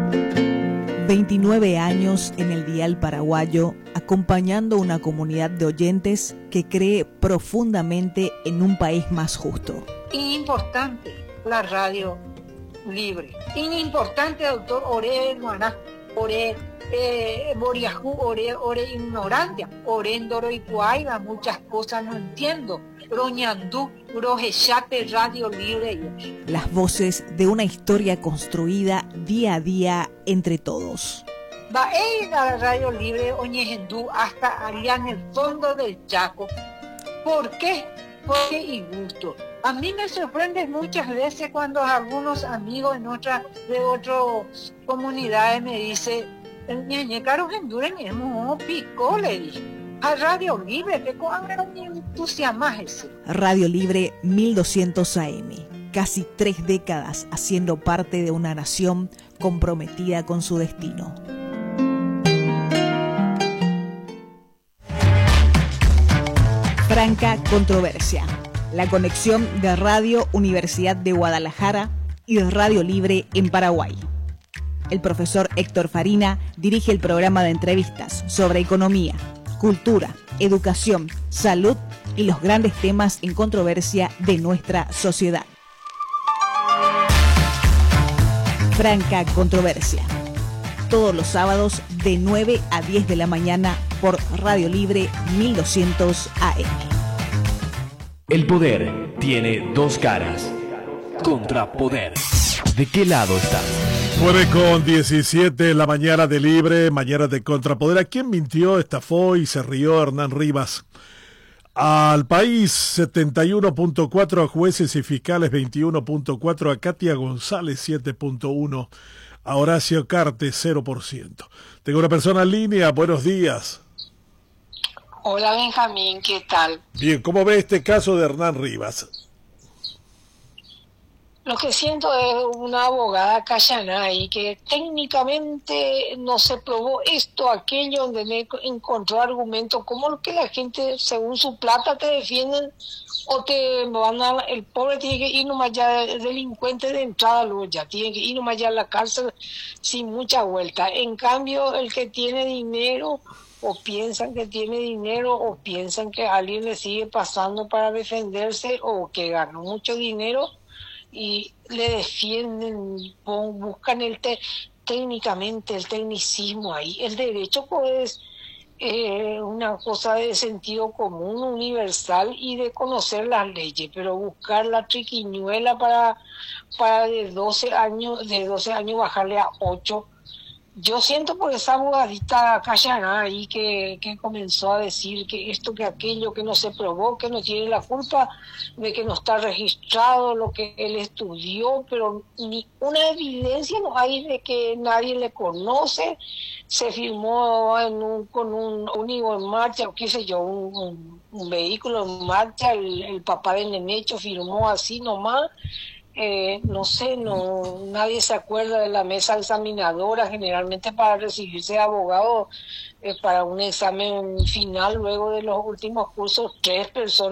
29 años en el dial paraguayo, acompañando una comunidad de oyentes que cree profundamente en un país más justo. Importante la radio libre. Importante, doctor Ore Hermana, Ore Boriajú, Ore ignorancia, Ore Ndoroipuaiba, muchas cosas no entiendo. Roñandú, Rojechate, radio libre. Las voces de una historia construida día a día entre todos. Va a ir a la radio libre Oñejendú hasta allá en el fondo del Chaco. ¿Por qué? Porque y gusto. A mí me sorprende muchas veces cuando algunos amigos de otras comunidades me dicen, ñeñe caro Honduras, pico, le dije. A Radio Libre, que me entusiasma ese. Radio Libre 1200 AM. Casi 3 décadas haciendo parte de una nación comprometida con su destino. Franca Controversia. La conexión de Radio Universidad de Guadalajara y de Radio Libre en Paraguay. El profesor Héctor Farina dirige el programa de entrevistas sobre economía, cultura, educación, salud y los grandes temas en controversia de nuestra sociedad. Franca Controversia. Todos los sábados de 9 a 10 de la mañana por Radio Libre 1200 AM. El poder tiene dos caras. Contrapoder. ¿De qué lado estás? 9:17 la mañana de Libre, mañana de Contrapoder. ¿A quién mintió, estafó y se rió Hernán Rivas? Al País 71.4, a Jueces y Fiscales 21.4, a Katia González 7.1, a Horacio Carte 0%. Tengo una persona en línea, buenos días. Hola Benjamín, ¿qué tal? Bien, ¿cómo ve este caso de Hernán Rivas? Lo que siento es una abogada cayana y que técnicamente no se probó esto, aquello, donde me encontró argumentos como lo que la gente, según su plata, te defienden o te van a... El pobre tiene que ir nomás ya, delincuente de entrada luego ya, tiene que ir nomás ya a la cárcel sin mucha vuelta. En cambio, el que tiene dinero, o piensan que tiene dinero, o piensan que alguien le sigue pasando para defenderse, o que ganó mucho dinero, y le defienden, buscan técnicamente el tecnicismo ahí. El derecho pues una cosa de sentido común, universal y de conocer las leyes, pero buscar la triquiñuela para de 12 años bajarle a 8. Yo siento por esa abogadita callana ahí que comenzó a decir que esto, que aquello, que no se probó, que no tiene la culpa de que no está registrado lo que él estudió, pero ni una evidencia no hay de que nadie le conoce. Se firmó con un único en marcha, o qué sé yo, un vehículo en marcha, el papá de Nenecho firmó así nomás. No sé, nadie se acuerda de la mesa examinadora. Generalmente para recibirse de abogado, para un examen final luego de los últimos cursos, 3 personas